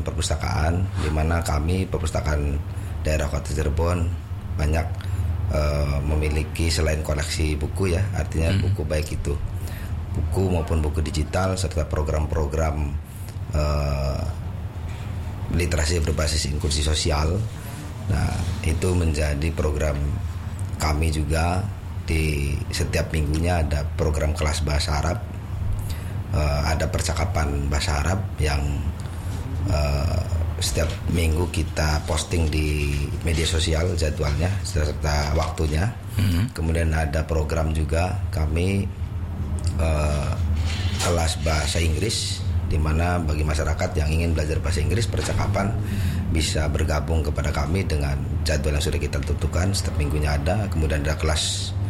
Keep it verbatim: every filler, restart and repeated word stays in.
kegiatan perpustakaan, di mana kami perpustakaan daerah Kota Cirebon banyak uh, memiliki selain koleksi buku ya, artinya hmm. buku baik itu buku maupun buku digital serta program-program uh, literasi berbasis inklusi sosial. Nah, itu menjadi program kami juga. Di setiap minggunya ada program kelas bahasa Arab, uh, ada percakapan bahasa Arab yang uh, setiap minggu kita posting di media sosial jadwalnya serta waktunya. Mm-hmm. Kemudian ada program juga kami uh, kelas bahasa Inggris, di mana bagi masyarakat yang ingin belajar bahasa Inggris percakapan bisa bergabung kepada kami dengan jadwal yang sudah kita tentukan, setiap minggunya ada. Kemudian ada kelas